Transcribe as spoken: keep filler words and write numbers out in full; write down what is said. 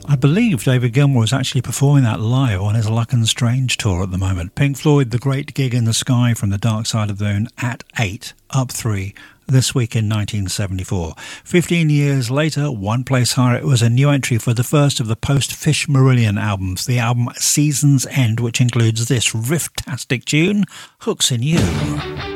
I believe David Gilmour is actually performing that live on his Luck and Strange tour at the moment. Pink Floyd, The Great Gig in the Sky from the Dark Side of the Moon at eight, up three, this week in nineteen seventy-four. Fifteen years later, one place higher, it was a new entry for the first of the post-Fish Marillion albums, the album Season's End, which includes this riff-tastic tune, Hooks in You.